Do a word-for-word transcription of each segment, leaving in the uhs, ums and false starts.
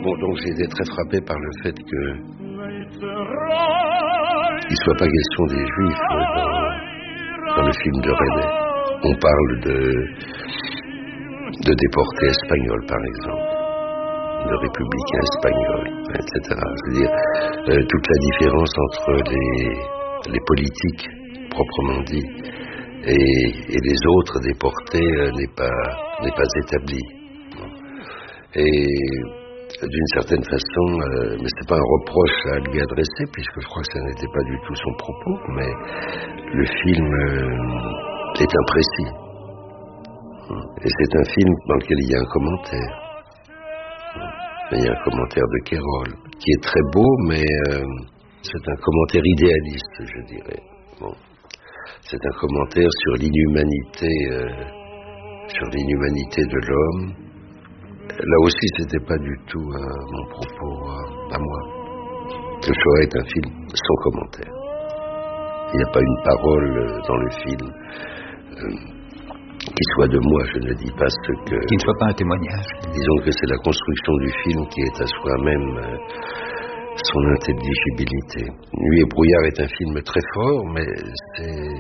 Bon, donc j'ai été très frappé par le fait que il ne soit pas question des Juifs dans, dans le film de René. On parle de, de déportés espagnols, par exemple, de républicains espagnols, et cetera. Je veux dire, euh, toute la différence entre les, les politiques, proprement dit, et, et les autres déportés euh, n'est pas, n'est pas établie. Et d'une certaine façon, euh, mais c'est pas un reproche à lui adresser, puisque je crois que ça n'était pas du tout son propos, mais le film euh, est imprécis. Et c'est un film dans lequel il y a un commentaire. Il y a un commentaire de Kérol, qui est très beau, mais euh, c'est un commentaire idéaliste, je dirais. Bon. C'est un commentaire sur l'inhumanité, euh, sur l'inhumanité de l'homme. Là aussi, c'était pas du tout euh, mon propos euh, à moi. Le Shoah est un film sans commentaire. Il n'y a pas une parole euh, dans le film euh, qui soit de moi, je ne dis pas ce que... Qui ne soit pas un témoignage. Disons que c'est la construction du film qui est à soi-même euh, son intelligibilité. Nuit et brouillard est un film très fort, mais c'est...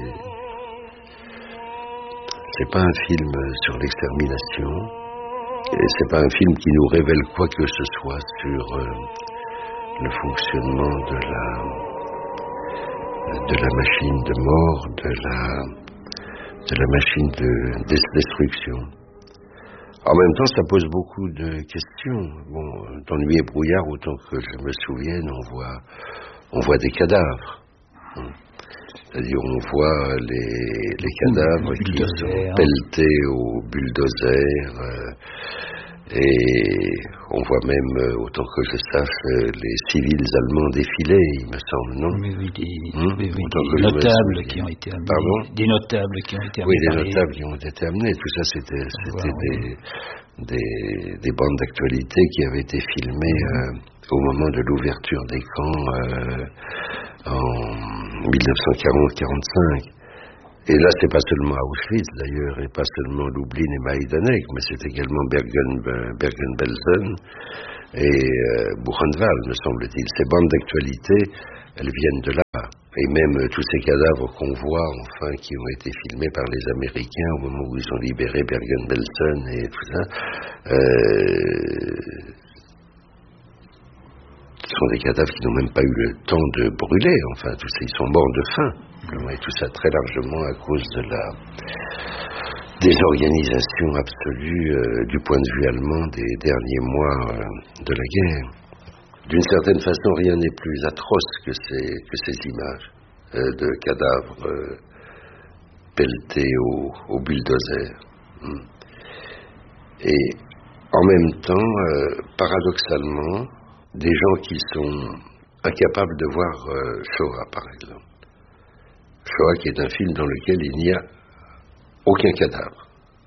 c'est pas un film sur l'extermination. Et c'est pas un film qui nous révèle quoi que ce soit sur euh, le fonctionnement de la de la machine de mort, de la de la machine de destruction. En même temps, ça pose beaucoup de questions. Bon, dans Nuit et brouillard, autant que je me souvienne, on voit on voit des cadavres. C'est-à-dire, on voit les, les cadavres qui sont pelletés au bulldozer, euh, et on voit même, autant que je sache, les civils allemands défiler, il me semble, non? Oui, oui, des, hum, oui, oui, des notables qui ont été amenés. Pardon? Des notables qui ont été amenés. Oui, des notables qui ont été amenés. Tout ça, c'était, c'était wow, des, oui. des, des bandes d'actualité qui avaient été filmées euh, au moment de l'ouverture des camps euh, en dix-neuf cent quarante quarante-cinq. Et là, c'est pas seulement Auschwitz, d'ailleurs, et pas seulement Lublin et Majdanek, mais c'est également Bergen, Bergen-Belsen et euh, Buchenwald, me semble-t-il. Ces bandes d'actualité, elles viennent de là. Et même euh, tous ces cadavres qu'on voit, enfin, qui ont été filmés par les Américains au moment où ils ont libéré Bergen-Belsen et tout ça, euh, ce sont des cadavres qui n'ont même pas eu le temps de brûler. Enfin, tous ces, ils sont morts de faim. Et tout ça très largement à cause de la désorganisation absolue euh, du point de vue allemand des derniers mois euh, de la guerre. D'une certaine façon, rien n'est plus atroce que ces, que ces images euh, de cadavres euh, pelletés au, au bulldozer. Et en même temps, euh, paradoxalement, des gens qui sont incapables de voir euh, Shoah, par exemple. Shoah, qui est un film dans lequel il n'y a aucun cadavre,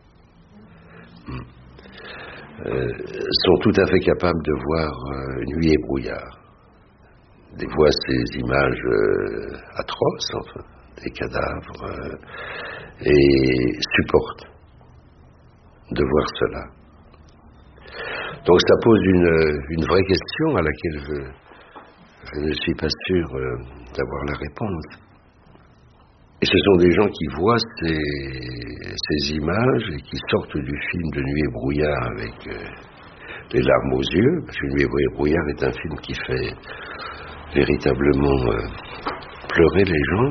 euh, sont tout à fait capables de voir euh, Nuit et brouillard, de voir ces images euh, atroces, enfin, des cadavres, euh, et supportent de voir cela. Donc ça pose une, une vraie question à laquelle je, je ne suis pas sûr euh, d'avoir la réponse. Et ce sont des gens qui voient ces, ces images et qui sortent du film de Nuit et brouillard avec euh, les larmes aux yeux, parce que Nuit et brouillard est un film qui fait véritablement euh, pleurer les gens.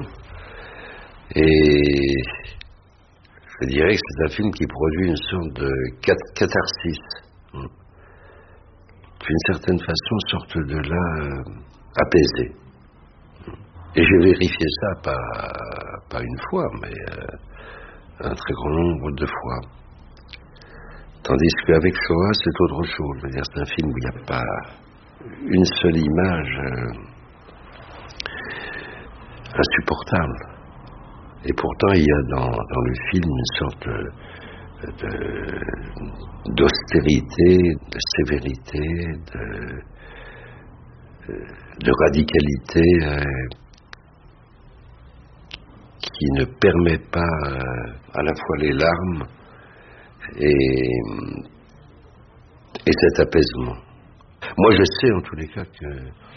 Et je dirais que c'est un film qui produit une sorte de catharsis. D'une certaine façon, sortent de là euh, apaisés. Et j'ai vérifié ça pas, pas une fois, mais euh, un très grand nombre de fois. Tandis qu'avec Shoah, c'est autre chose. Je veux dire, c'est un film où il n'y a pas une seule image euh, insupportable. Et pourtant, il y a dans, dans le film une sorte de, d'austérité, de sévérité, de, de radicalité euh, qui ne permet pas euh, à la fois les larmes et, et cet apaisement. Moi, je sais en tous les cas que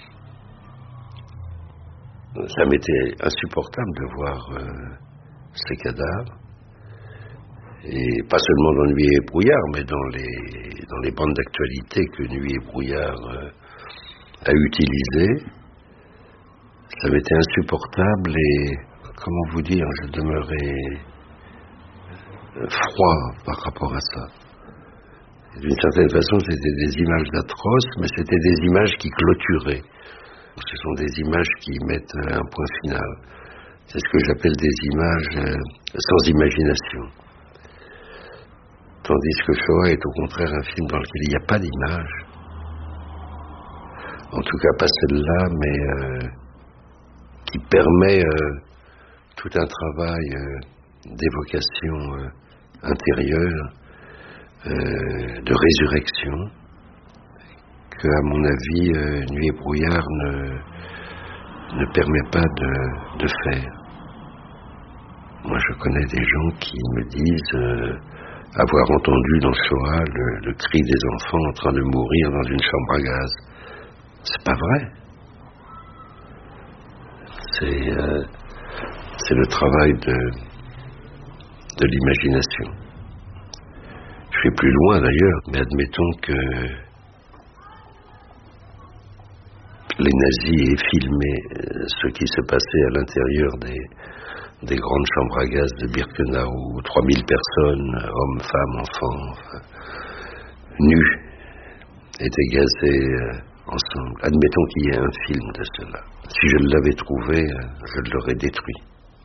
ça m'était insupportable de voir euh, ces cadavres, et pas seulement dans Nuit et Brouillard, mais dans les, dans les bandes d'actualité que Nuit et Brouillard euh, a utilisées. Ça m'était insupportable et, comment vous dire, je demeurais froid par rapport à ça. D'une certaine façon, c'était des images atroces, mais c'était des images qui clôturaient. Ce sont des images qui mettent un point final. C'est ce que j'appelle des images sans imagination. Tandis que Shoah est au contraire un film dans lequel il n'y a pas d'image. En tout cas, pas celle-là, mais euh, qui permet euh, tout un travail euh, d'évocation euh, intérieure, euh, de résurrection, que, à mon avis, euh, Nuit et Brouillard ne, ne permet pas de, de faire. Moi, je connais des gens qui me disent euh, avoir entendu dans Shoah le, le cri des enfants en train de mourir dans une chambre à gaz. C'est pas vrai. C'est, euh, c'est le travail de, de l'imagination. Je vais plus loin d'ailleurs, mais admettons que les nazis aient filmé ce qui se passait à l'intérieur des, des grandes chambres à gaz de Birkenau, où trois mille personnes, hommes, femmes, enfants, enfin, nus, étaient gazés euh, ensemble. Admettons qu'il y ait un film de cela. Si je l'avais trouvé, je l'aurais détruit.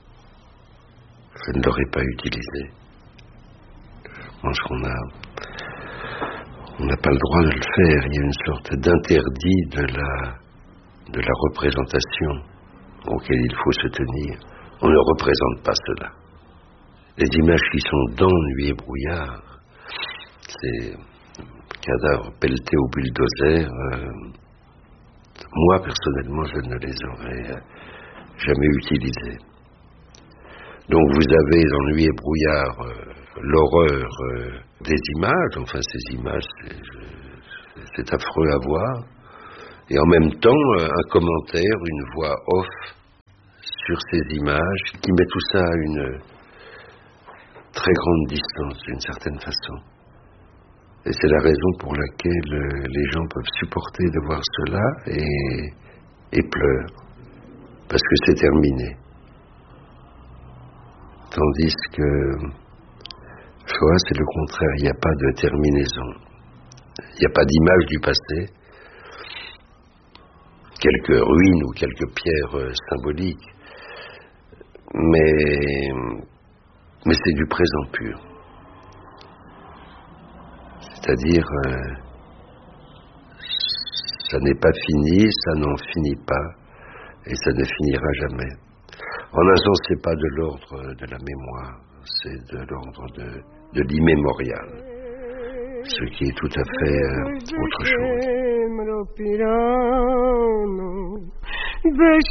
Je ne l'aurais pas utilisé. Je pense qu'on a, on n'a pas le droit de le faire. Il y a une sorte d'interdit de la, de la représentation auquel il faut se tenir. On ne représente pas cela. Les images qui sont dans Nuit et Brouillard, c'est cadavres pelletés au bulldozer. Euh, moi, personnellement, je ne les aurais jamais utilisés. Donc vous avez dans Nuit et Brouillard euh, l'horreur euh, des images, enfin ces images, c'est, c'est affreux à voir, et en même temps euh, un commentaire, une voix off sur ces images qui met tout ça à une très grande distance d'une certaine façon. Et c'est la raison pour laquelle euh, les gens peuvent supporter de voir cela et, et pleurent, parce que c'est terminé. Tandis que Shoah, c'est le contraire, il n'y a pas de terminaison. Il n'y a pas d'image du passé, quelques ruines ou quelques pierres euh, symboliques, mais, mais c'est du présent pur. C'est-à-dire, euh, ça n'est pas fini, ça n'en finit pas, et ça ne finira jamais. En un sens, c'est pas de l'ordre de la mémoire, c'est de l'ordre de, de l'immémorial, ce qui est tout à fait euh, autre chose.